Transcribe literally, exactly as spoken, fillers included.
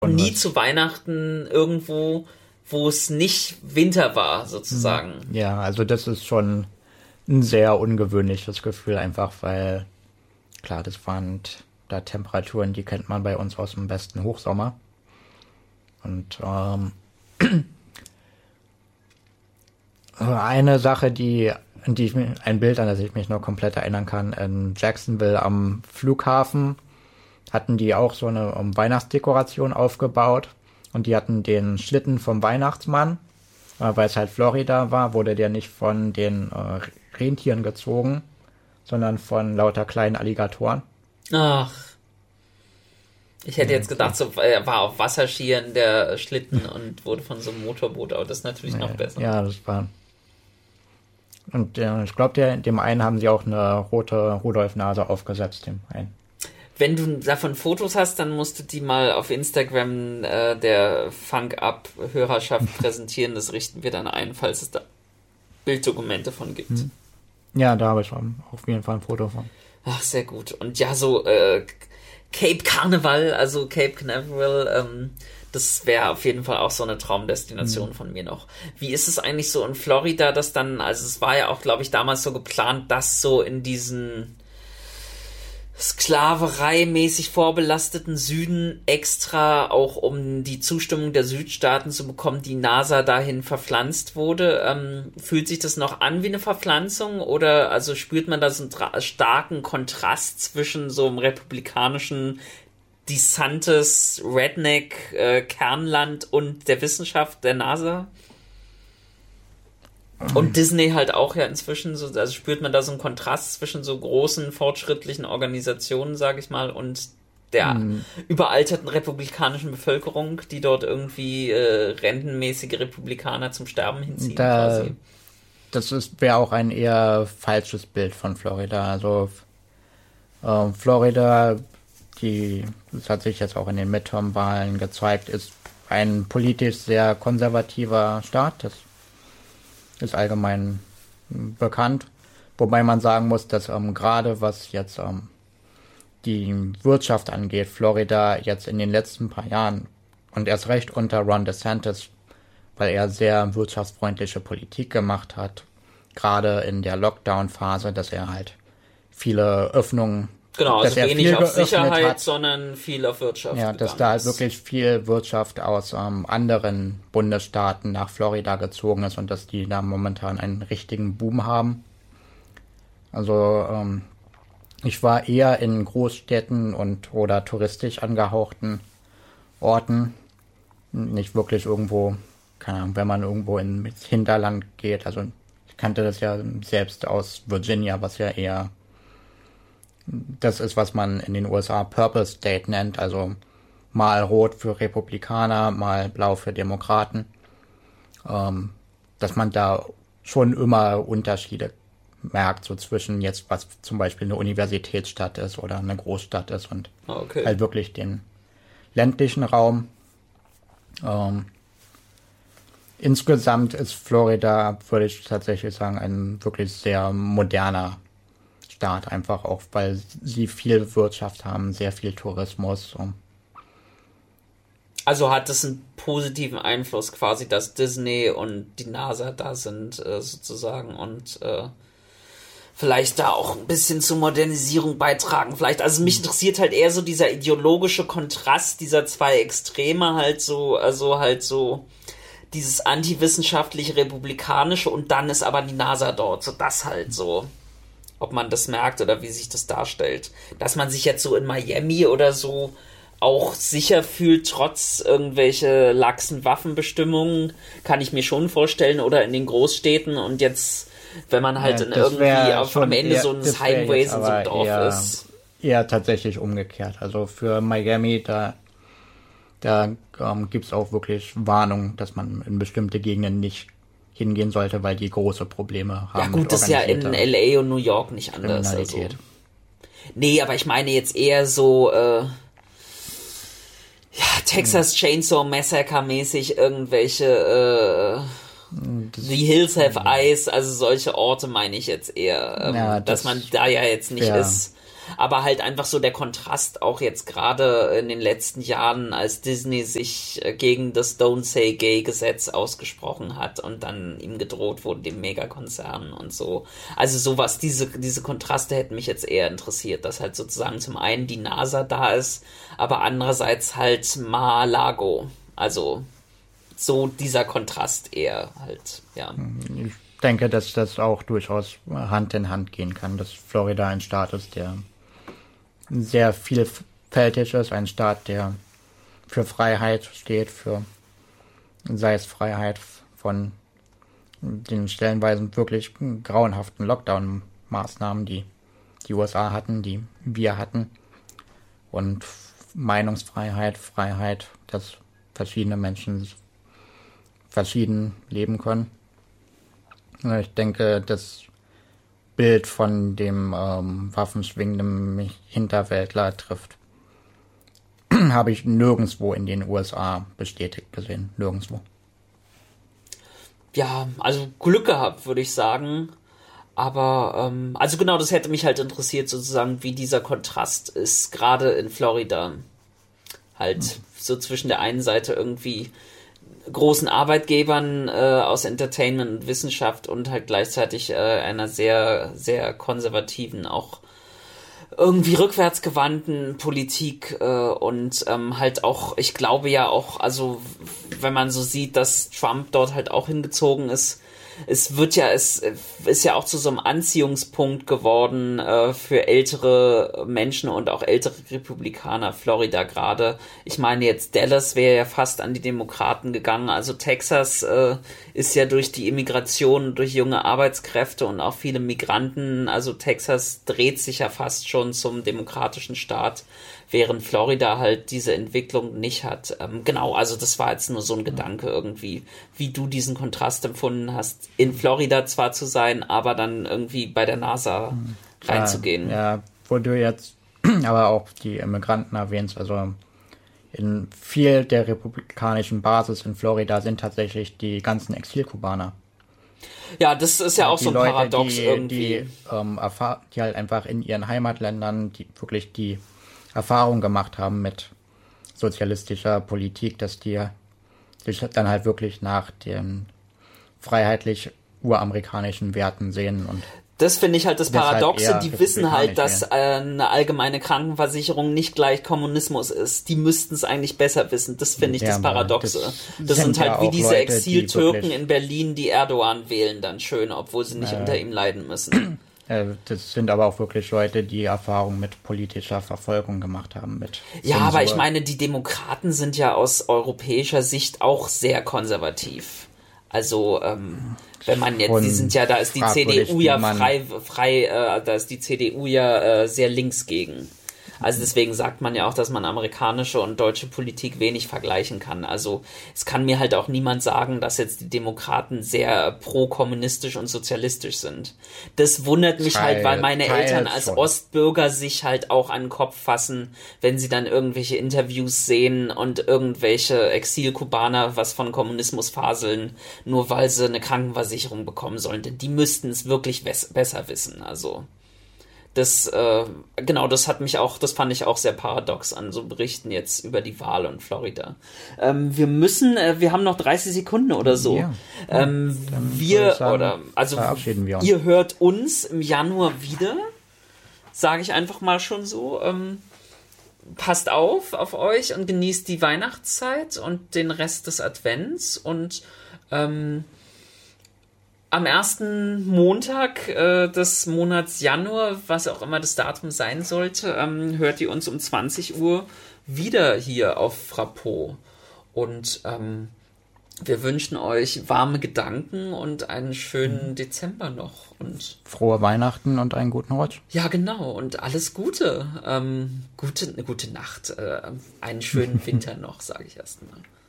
nie zu Weihnachten irgendwo, wo es nicht Winter war, sozusagen. Ja, also das ist schon ein sehr ungewöhnliches Gefühl, einfach weil, klar, das waren da Temperaturen, die kennt man bei uns aus dem besten Hochsommer. Und ähm, eine Sache, die, an die ich mich, ein Bild, an das ich mich noch komplett erinnern kann, in Jacksonville am Flughafen hatten die auch so eine um, Weihnachtsdekoration aufgebaut und die hatten den Schlitten vom Weihnachtsmann, äh, weil es halt Florida war, wurde der nicht von den äh, Rentieren gezogen, sondern von lauter kleinen Alligatoren. Ach. Ich hätte jetzt gedacht, so, er war auf Wasserskiern der Schlitten und wurde von so einem Motorboot, aber das ist natürlich noch besser. Ja, das war. Und äh, ich glaube, dem einen haben sie auch eine rote Rudolf-Nase aufgesetzt, dem einen. Wenn du davon Fotos hast, dann musst du die mal auf Instagram äh, der Funk-Up-Hörerschaft präsentieren. Das richten wir dann ein, falls es da Bilddokumente von gibt. Hm. Ja, da habe ich auf jeden Fall ein Foto von. Ach, sehr gut. Und ja, so äh, Cape Carnival, also Cape Canaveral, ähm, das wäre auf jeden Fall auch so eine Traumdestination mhm. von mir noch. Wie ist es eigentlich so in Florida, dass dann, also es war ja auch, glaube ich, damals so geplant, dass so in diesen Sklaverei-mäßig vorbelasteten Süden extra, auch um die Zustimmung der Südstaaten zu bekommen, die NASA dahin verpflanzt wurde. Ähm, fühlt sich das noch an wie eine Verpflanzung oder also spürt man da so einen tra- starken Kontrast zwischen so einem republikanischen DeSantis Redneck äh, Kernland und der Wissenschaft der NASA? Und Disney halt auch ja inzwischen, so, also spürt man da so einen Kontrast zwischen so großen, fortschrittlichen Organisationen, sage ich mal, und der hm. überalterten republikanischen Bevölkerung, die dort irgendwie äh, rentenmäßige Republikaner zum Sterben hinziehen. Da, quasi. Das ist wäre auch ein eher falsches Bild von Florida. Also äh, Florida, die, das hat sich jetzt auch in den Midterm-Wahlen gezeigt, ist ein politisch sehr konservativer Staat. Das ist allgemein bekannt, wobei man sagen muss, dass ähm, gerade was jetzt ähm, die Wirtschaft angeht, Florida jetzt in den letzten paar Jahren und erst recht unter Ron DeSantis, weil er sehr wirtschaftsfreundliche Politik gemacht hat, gerade in der Lockdown-Phase, dass er halt viele Öffnungen Genau, also wenig auf Sicherheit, hat, sondern viel auf Wirtschaft. Ja, dass da halt wirklich viel Wirtschaft aus ähm, anderen Bundesstaaten nach Florida gezogen ist und dass die da momentan einen richtigen Boom haben. Also ähm, ich war eher in Großstädten und oder touristisch angehauchten Orten, nicht wirklich irgendwo, keine Ahnung, wenn man irgendwo ins Hinterland geht. Also ich kannte das ja selbst aus Virginia, was ja eher das ist, was man in den U S A Purple State nennt, also mal rot für Republikaner, mal blau für Demokraten, ähm, dass man da schon immer Unterschiede merkt, so zwischen jetzt, was zum Beispiel eine Universitätsstadt ist oder eine Großstadt ist und okay. halt wirklich den ländlichen Raum. Ähm, insgesamt ist Florida, würde ich tatsächlich sagen, ein wirklich sehr moderner Staat, einfach auch, weil sie viel Wirtschaft haben, sehr viel Tourismus. So. Also hat es einen positiven Einfluss quasi, dass Disney und die NASA da sind, äh, sozusagen, und äh, vielleicht da auch ein bisschen zur Modernisierung beitragen. Vielleicht, also mich interessiert halt eher so dieser ideologische Kontrast dieser zwei Extreme, halt so, also halt so dieses antiwissenschaftliche Republikanische und dann ist aber die NASA dort, so das halt so. Ob man das merkt oder wie sich das darstellt. Dass man sich jetzt so in Miami oder so auch sicher fühlt, trotz irgendwelche laxen Waffenbestimmungen, kann ich mir schon vorstellen. Oder in den Großstädten und jetzt, wenn man halt ja, in irgendwie auf, am Ende eher, so ein Highways in so einem Dorf eher, ist. Eher tatsächlich umgekehrt. Also für Miami, da, da ähm, gibt es auch wirklich Warnungen, dass man in bestimmte Gegenden nicht hingehen sollte, weil die große Probleme haben. Ja gut, das ist ja in L A und New York nicht anders. Also. Nee, aber ich meine jetzt eher so äh, ja, Texas Chainsaw Massacre mäßig irgendwelche äh, The Hills Have Eyes, also solche Orte meine ich jetzt eher, ähm, ja, das dass man da ja jetzt nicht wär, ist. aber halt einfach so der Kontrast auch jetzt gerade in den letzten Jahren, als Disney sich gegen das Don't Say Gay Gesetz ausgesprochen hat und dann ihm gedroht wurde, dem Megakonzern und so. Also sowas, diese, diese Kontraste hätten mich jetzt eher interessiert, dass halt sozusagen zum einen die NASA da ist, aber andererseits halt Mar-a-Lago. Also so dieser Kontrast eher halt, ja. Ich denke, dass das auch durchaus Hand in Hand gehen kann, dass Florida ein Staat ist, der sehr vielfältig ist, ein Staat, der für Freiheit steht, für sei es Freiheit von den stellenweise wirklich grauenhaften Lockdown-Maßnahmen, die die U S A hatten, die wir hatten, und Meinungsfreiheit, Freiheit, dass verschiedene Menschen verschieden leben können. Ich denke, das Bild von dem ähm, waffenschwingenden Hinterwäldler trifft, habe ich nirgendwo in den U S A bestätigt gesehen. Nirgendwo. Ja, also Glück gehabt, würde ich sagen. Aber, ähm, also genau, das hätte mich halt interessiert, sozusagen, wie dieser Kontrast ist, gerade in Florida. Halt mhm. so zwischen der einen Seite irgendwie großen Arbeitgebern äh, aus Entertainment und Wissenschaft und halt gleichzeitig äh, einer sehr, sehr konservativen, auch irgendwie rückwärtsgewandten Politik äh, und ähm, halt auch, ich glaube ja auch, also wenn man so sieht, dass Trump dort halt auch hingezogen ist, es wird ja, es ist ja auch zu so einem Anziehungspunkt geworden äh, für ältere Menschen und auch ältere Republikaner, Florida gerade. Ich meine jetzt, Dallas wäre ja fast an die Demokraten gegangen, also Texas äh, ist ja durch die Immigration, durch junge Arbeitskräfte und auch viele Migranten, also Texas dreht sich ja fast schon zum demokratischen Staat, während Florida halt diese Entwicklung nicht hat. Ähm, genau, also das war jetzt nur so ein Gedanke irgendwie, wie du diesen Kontrast empfunden hast, in Florida zwar zu sein, aber dann irgendwie bei der NASA reinzugehen. Ja, ja, wo du jetzt aber auch die Immigranten erwähnst, also in viel der republikanischen Basis in Florida sind tatsächlich die ganzen Exilkubaner. Ja, das ist ja auch die so ein Leute, Paradox die, irgendwie. Die, ähm, erfahr- die halt einfach in ihren Heimatländern die wirklich die Erfahrung gemacht haben mit sozialistischer Politik, dass die sich dann halt wirklich nach den freiheitlich uramerikanischen Werten sehen. Und das finde ich halt das Paradoxe, die wissen halt, dass wählen. äh, eine allgemeine Krankenversicherung nicht gleich Kommunismus ist. Die müssten es eigentlich besser wissen. Das finde ich Ja, das Paradoxe. das Das, sind sind halt ja wie auch diese Leute, die Exiltürken wirklich- in Berlin, die Erdogan wählen dann schön, obwohl sie nicht Ja. unter ihm leiden müssen. Äh, das sind aber auch wirklich Leute, die Erfahrung mit politischer Verfolgung gemacht haben. Mit Ja, Zensur. aber ich meine, die Demokraten sind ja aus europäischer Sicht auch sehr konservativ. Also, ähm, wenn man jetzt, Schon die sind ja, da ist die C D fragwürdig, U wie ja man- frei, frei, äh, da ist die C D U ja äh, sehr links gegen. Also deswegen sagt man ja auch, dass man amerikanische und deutsche Politik wenig vergleichen kann. Also es kann mir halt auch niemand sagen, dass jetzt die Demokraten sehr pro-kommunistisch und sozialistisch sind. Das wundert mich Teil- halt, weil meine Teil Eltern als schon. Ostbürger sich halt auch an den Kopf fassen, wenn sie dann irgendwelche Interviews sehen und irgendwelche Exilkubaner was von Kommunismus faseln, nur weil sie eine Krankenversicherung bekommen sollen. Denn die müssten es wirklich wes- besser wissen. Also das, äh, genau, das hat mich auch, das fand ich auch sehr paradox an so Berichten jetzt über die Wahl in Florida. Ähm, wir müssen, äh, wir haben noch dreißig Sekunden oder so. Ja. Ähm, Dann wir, würde ich sagen, oder, also, verabschieden wir uns. ihr hört uns im Januar wieder, sage ich einfach mal schon so. Ähm, passt auf, auf euch und genießt die Weihnachtszeit und den Rest des Advents und, ähm, am ersten Montag äh, des Monats Januar, was auch immer das Datum sein sollte, ähm, hört ihr uns um zwanzig Uhr wieder hier auf Frappot. Und ähm, wir wünschen euch warme Gedanken und einen schönen Dezember noch. Und Frohe Weihnachten und einen guten Rutsch. ja, genau. Und alles Gute. Ähm, gute, gute Nacht. Äh, einen schönen Winter noch, sage ich erst mal.